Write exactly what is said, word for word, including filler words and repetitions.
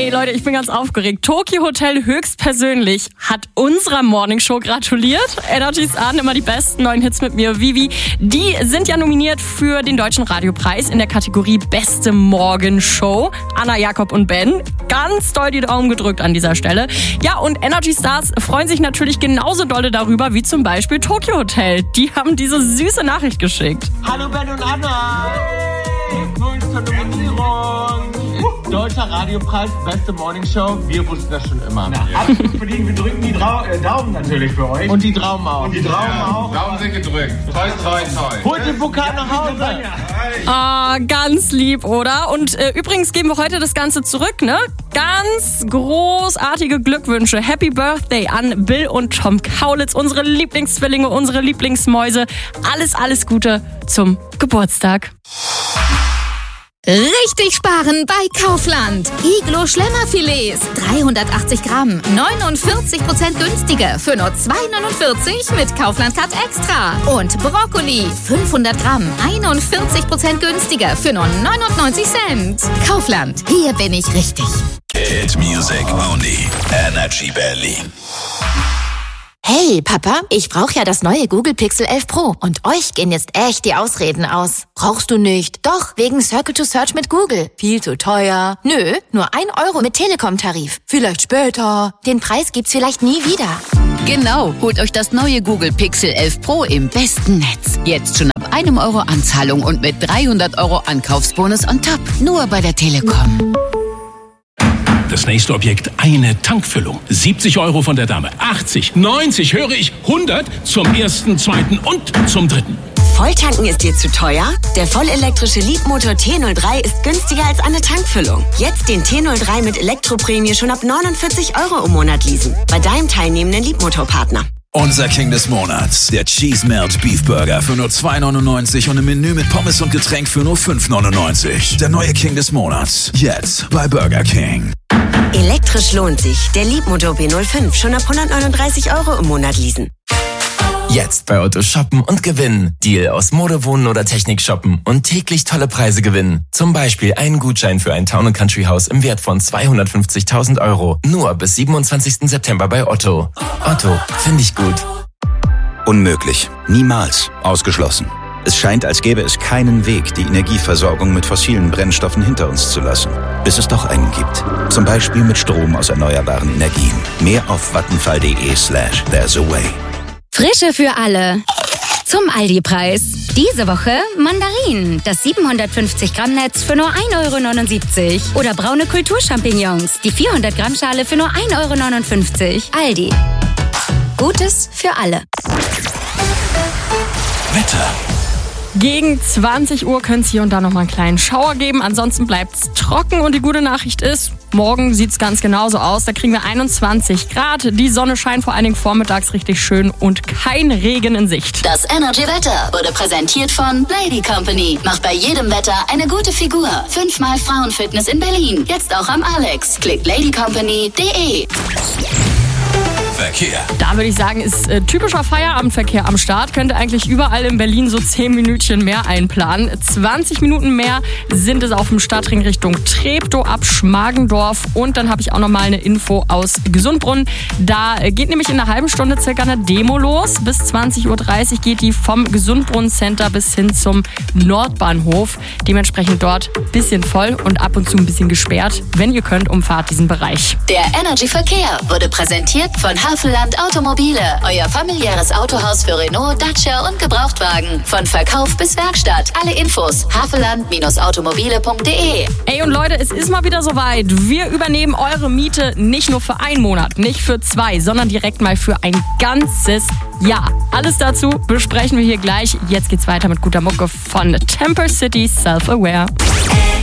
Ey Leute, ich bin ganz aufgeregt. Tokio Hotel höchstpersönlich hat unserer Morningshow gratuliert. Energy's an, immer die besten neuen Hits mit mir, Vivi. Die sind ja nominiert für den Deutschen Radiopreis in der Kategorie Beste Morgenshow. Anna, Jakob und Ben, ganz doll die Daumen gedrückt an dieser Stelle. Ja, und Energy Stars freuen sich natürlich genauso dolle darüber wie zum Beispiel Tokio Hotel. Die haben diese süße Nachricht geschickt. Hallo Ben und Anna! Glückwunsch zur Nominierung! Deutscher Radiopreis, beste Morningshow. Wir wussten das schon immer. Na, absolut verdient. Wir drücken die Drau- äh, Daumen natürlich für euch. Und die Trauben auch. Und die Trauben ja, auch. Daumen sind gedrückt. Toi, toi, toi. Holt den Pokal nach Hause. Ah, ganz lieb, oder? Und äh, übrigens geben wir heute das Ganze zurück, ne? Ganz großartige Glückwünsche. Happy Birthday an Bill und Tom Kaulitz, unsere Lieblingszwillinge, unsere Lieblingsmäuse. Alles, alles Gute zum Geburtstag. Richtig sparen bei Kaufland. Iglo Schlemmerfilets, dreihundertachtzig Gramm, neunundvierzig Prozent günstiger für nur zwei neunundvierzig mit Kaufland Card Extra. Und Brokkoli, fünfhundert Gramm, einundvierzig Prozent günstiger für nur neunundneunzig Cent. Kaufland, hier bin ich richtig. Hit Music Only. Energy Berlin. Hey, Papa, ich brauche ja das neue Google Pixel elf Pro und euch gehen jetzt echt die Ausreden aus. Brauchst du nicht? Doch, wegen Circle to Search mit Google. Viel zu teuer. Nö, nur ein Euro mit Telekom-Tarif. Vielleicht später. Den Preis gibt's vielleicht nie wieder. Genau, holt euch das neue Google Pixel elf Pro im besten Netz. Jetzt schon ab einem Euro Anzahlung und mit dreihundert Euro Ankaufsbonus on top. Nur bei der Telekom. Das nächste Objekt, eine Tankfüllung. siebzig Euro von der Dame. achtzig, neunzig, höre ich, hundert zum ersten, zweiten und zum dritten. Volltanken ist dir zu teuer? Der vollelektrische Leapmotor T null drei ist günstiger als eine Tankfüllung. Jetzt den T null drei mit Elektroprämie schon ab neunundvierzig Euro im Monat leasen. Bei deinem teilnehmenden Leapmotor-Partner. Unser King des Monats, der Cheese Melt Beef Burger für nur zwei neunundneunzig und ein Menü mit Pommes und Getränk für nur fünf neunundneunzig. Der neue King des Monats, jetzt bei Burger King. Elektrisch lohnt sich. Der Leapmotor B null fünf schon ab hundertneununddreißig Euro im Monat leasen. Jetzt bei Otto shoppen und gewinnen. Deal aus Mode, Wohnen oder Technik shoppen und täglich tolle Preise gewinnen. Zum Beispiel einen Gutschein für ein Town and Country Haus im Wert von zweihundertfünfzigtausend Euro. Nur bis siebenundzwanzigsten September bei Otto. Otto, finde ich gut. Unmöglich. Niemals. Ausgeschlossen. Es scheint, als gäbe es keinen Weg, die Energieversorgung mit fossilen Brennstoffen hinter uns zu lassen. Bis es doch einen gibt. Zum Beispiel mit Strom aus erneuerbaren Energien. Mehr auf vattenfall.de slash there's a way. Frische für alle. Zum Aldi-Preis. Diese Woche Mandarinen. Das siebenhundertfünfzig Gramm Netz für nur ein Euro neunundsiebzig. Oder braune Kulturchampignons. Die vierhundert Gramm Schale für nur ein Euro neunundfünfzig. Aldi. Gutes für alle. Wetter. Gegen zwanzig Uhr könnte es hier und da nochmal einen kleinen Schauer geben. Ansonsten bleibt es trocken und die gute Nachricht ist, morgen sieht es ganz genauso aus. Da kriegen wir einundzwanzig Grad. Die Sonne scheint vor allen Dingen vormittags richtig schön und kein Regen in Sicht. Das Energy Wetter wurde präsentiert von Lady Company. Macht bei jedem Wetter eine gute Figur. Fünfmal Frauenfitness in Berlin. Jetzt auch am Alex. Klickt ladycompany punkt de. Verkehr. Da würde ich sagen, ist äh, typischer Feierabendverkehr am Start. Könnte eigentlich überall in Berlin so zehn Minütchen mehr einplanen. zwanzig Minuten mehr sind es auf dem Stadtring Richtung Treptow ab Schmargendorf. Und dann habe ich auch noch mal eine Info aus Gesundbrunnen. Da äh, geht nämlich in einer halben Stunde circa eine Demo los. Bis zwanzig Uhr dreißig geht die vom Gesundbrunnen Center bis hin zum Nordbahnhof. Dementsprechend dort ein bisschen voll und ab und zu ein bisschen gesperrt. Wenn ihr könnt, umfahrt diesen Bereich. Der Energy Verkehr wurde präsentiert von Havelland Automobile. Euer familiäres Autohaus für Renault, Dacia und Gebrauchtwagen. Von Verkauf bis Werkstatt. Alle Infos havelland automobile punkt de. Ey und Leute, es ist mal wieder soweit. Wir übernehmen eure Miete nicht nur für einen Monat, nicht für zwei, sondern direkt mal für ein ganzes Jahr. Alles dazu besprechen wir hier gleich. Jetzt geht's weiter mit guter Mucke von Temper City Self-Aware.